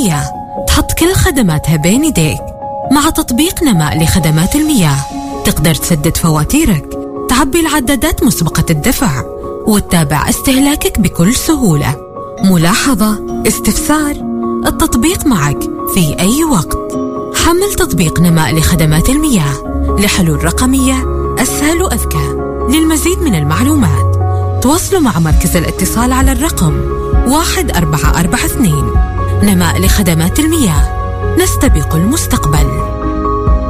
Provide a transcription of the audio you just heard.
المياه تحط كل خدماتها بين يديك. مع تطبيق نماء لخدمات المياه تقدر تسدد فواتيرك، تعبي العدادات مسبقة الدفع، وتتابع استهلاكك بكل سهولة. ملاحظة، استفسار، التطبيق معك في أي وقت. حمل تطبيق نماء لخدمات المياه لحلول رقمية أسهل وأذكى. للمزيد من المعلومات تواصلوا مع مركز الاتصال على الرقم 1442. نماء لخدمات المياه، نستبق المستقبل.